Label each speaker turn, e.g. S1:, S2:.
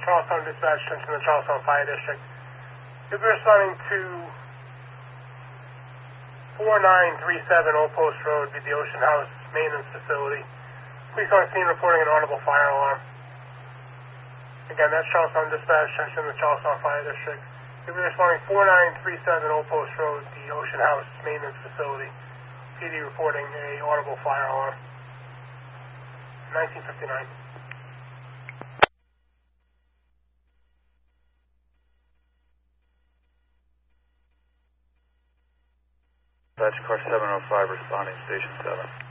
S1: Charlestown Dispatch, attention to the Charlestown Fire District. You'll be responding to 4937 Old Post Road, be the Ocean House Maintenance Facility. Police on scene reporting an audible fire alarm. Again, that's Charlestown Dispatch, attention to the Charlestown Fire District. You'll be responding 4937 Old Post Road, the Ocean House Maintenance Facility. PD reporting a audible fire alarm. 1959.
S2: Dispatch car 705 responding, station 7.